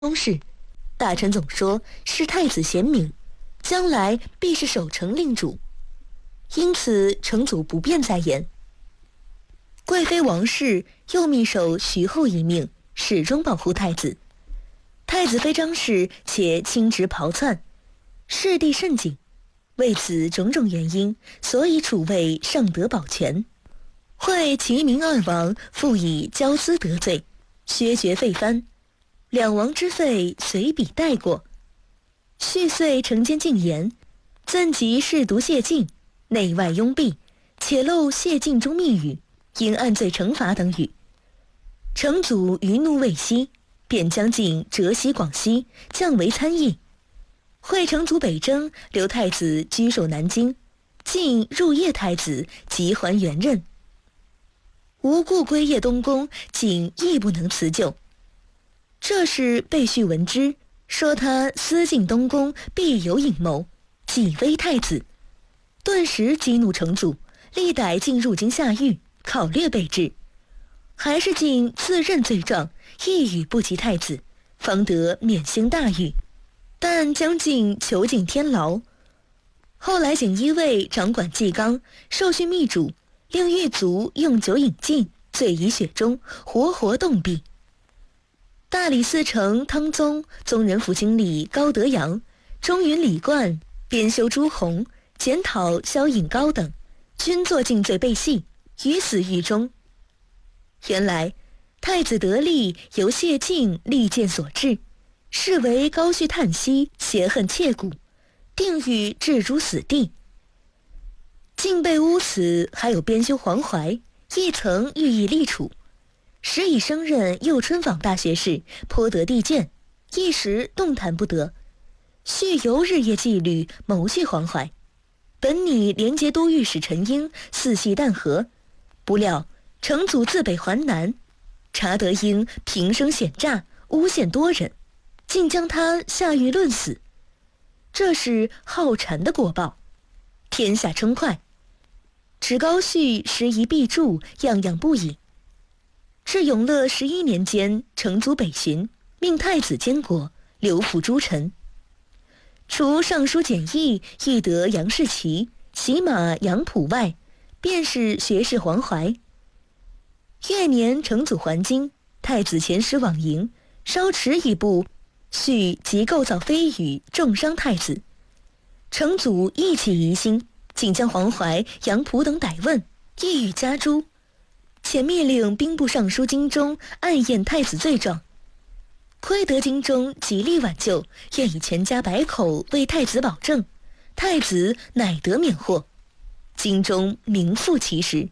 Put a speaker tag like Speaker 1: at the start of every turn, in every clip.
Speaker 1: 公事，大臣总说是太子贤明，将来必是守成令主，因此成祖不便再言。贵妃王氏右秘守徐后一命，始终保护太子。太子妃张氏且亲直刨窜，事地甚紧，为此种种原因，所以储位尚得保全。会齐明二王复以骄私得罪，削爵废藩，两王之废随笔带过。续岁承奸进言，赠及侍读谢晋，内外拥蔽，且漏谢晋中密语，因按罪惩罚等语。成祖余怒未息，便将晋折袭广西，降为参议。惠成祖北征，留太子居守南京，晋入谒太子，即还原任。无故归谒东宫，晋亦不能辞就。这事被续闻之，说他私进东宫，必有隐谋，己危太子，顿时激怒成祖，力逮晋入京下狱，考略备至。还是晋自认罪状，一语不及太子，方得免刑大狱，但将晋囚禁天牢。后来锦衣卫掌管纪纲，授勋密主，令狱卒用酒饮尽，醉于雪中，活活冻毙。大理寺丞汤宗、宗人府经理高德阳、中允李冠、编修朱弘、检讨萧颖高等，均作尽罪被系，于死狱中。原来太子得利由谢晋利剑所致，视为高绪叹息，挟恨切骨，定欲置诸死地。晋被诬此，还有编修黄怀，亦曾寓意立处，时已升任右春坊大学士，颇得地见，一时动弹不得。续由日夜纪律，谋去黄怀，本拟连结都御史陈英，四系弹劾，不料成祖自北还南，查得英平生险诈，诬陷多人，竟将他下狱论死。这是好禅的果报，天下称快。指高绪时移必著，样样不已。至永乐11年间，成祖北巡，命太子监国，留抚诸臣。除尚书简易亦得杨士奇、骑马杨溥外，便是学士黄怀。月年成祖还京，太子遣使往迎，稍迟一步，绪即构造非语，重伤太子。成祖亦起疑心，竟将黄怀、杨溥等逮问，一语加诛，且密令兵部尚书京中暗验太子罪状。亏得京中极力挽救，愿以全家百口为太子保证，太子乃得免祸。京中名副其实。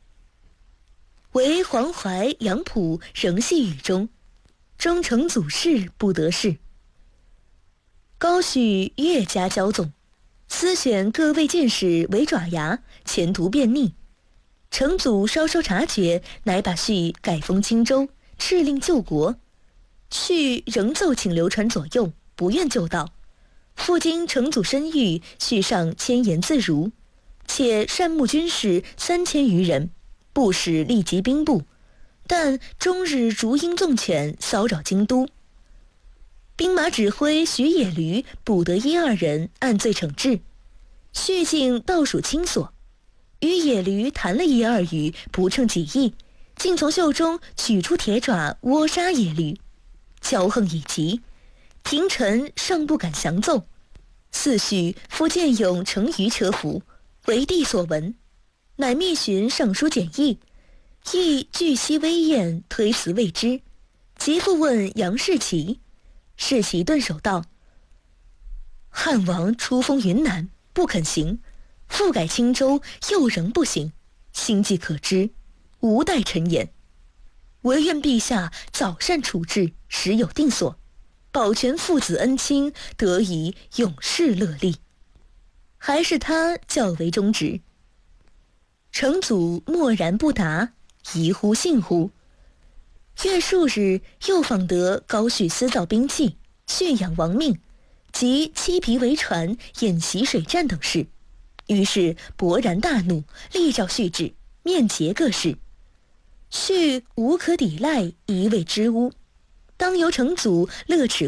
Speaker 1: 唯黄怀、杨溥仍系狱中，终成祖事不得势。高绪越加骄纵，私选各位进士为爪牙，前途便逆。成祖稍稍察觉，乃把绪改封青州，敕令救国。绪仍奏请流传左右，不愿就道。赴京成祖深狱，绪上谦言自如，且善募军士3000余人，不使立即兵部，但终日逐鹰纵犬，骚扰京都。兵马指挥徐野驴不得1、2人按罪惩治，绪竟倒数清所，与野驴谈了1、2语，不称己意，竟从袖中取出铁爪窝杀野驴。骄横已极，廷臣尚不敢降奏。四绪复见勇乘舆车服，为帝所闻，乃密询尚书简易，亦据悉微宴，推辞未知，即复问杨士奇。士奇顿首道：汉王出封云南，不肯行，复改青州，又仍不行，心计可知，无待臣言。唯愿陛下早善处置，时有定所，保全父子恩亲，得以永世乐利。还是他较为忠直。成祖默然不答，疑乎信乎。月数日，又访得高绪私造兵器，驯养亡命，及欺皮为船，演习水战等事。于是勃然大怒，立诏续旨，面结各事。绪无可抵赖，一味支吾。 当由成祖乐齿